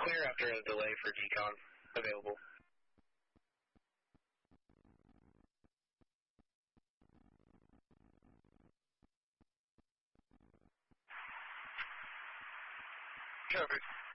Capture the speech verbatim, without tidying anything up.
clear after a delay for G CON available. Traffic.